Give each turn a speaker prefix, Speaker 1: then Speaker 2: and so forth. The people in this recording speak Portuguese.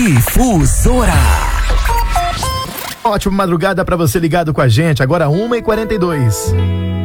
Speaker 1: Difusora.
Speaker 2: Ótima madrugada para você ligado com a gente. Agora 1h42.